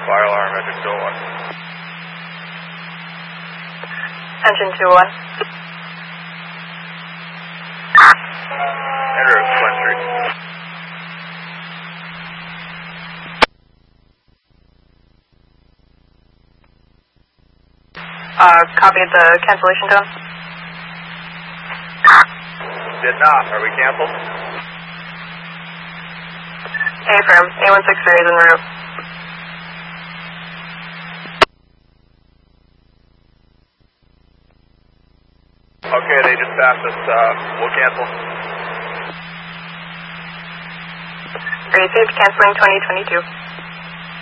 fire alarm, engine 201. Engine 201. En route, Glen Street. Copy the cancellation tone. Did not. Are we canceled? Affirm. A163 is en route. Okay, they just passed us. We'll cancel. Received. Canceling 2022.